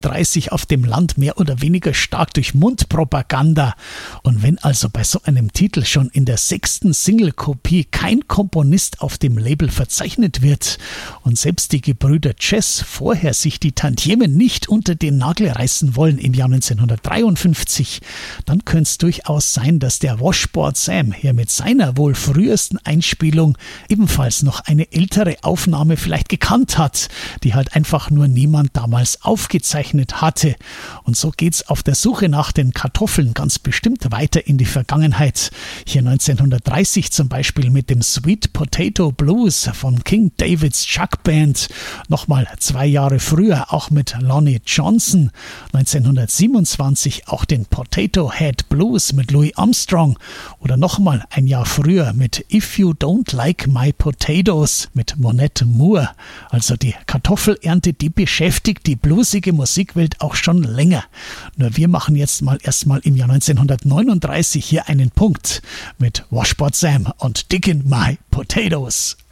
1930 auf dem Land mehr oder weniger stark durch Mundpropaganda. Und wenn also bei so einem Titel schon in der 6. Single-Kopie kein Komponist auf dem Label verzeichnet wird und selbst die Gebrüder Chess vorher sich die Tantiemen nicht unter den Nagel reißen wollen im Jahr 1953, dann könnte es durchaus sein, dass der Washboard Sam hier mit seiner wohl frühesten Einspielung ebenfalls noch eine ältere Aufnahme vielleicht gekannt hat, die halt einfach nur niemand damals aufgezeichnet hatte. Und so geht's auf der Suche nach den Kartoffeln ganz bestimmt weiter in die Vergangenheit. Hier 1930 zum Beispiel mit dem Sweet Potato Blues von King David's Jug Band. Nochmal 2 Jahre früher auch mit Lonnie Johnson. 1927 auch den Potato Head Blues mit Louis Armstrong. Oder nochmal ein Jahr früher mit If You Don't Like My Potatoes mit Monette Moore. Also die Kartoffelernte, die beschäftigt die bluesige Musikwelt auch schon länger. Nur wir machen jetzt mal erstmal im Jahr 1939 hier einen Punkt mit Washboard Sam und Diggin' My Potatoes.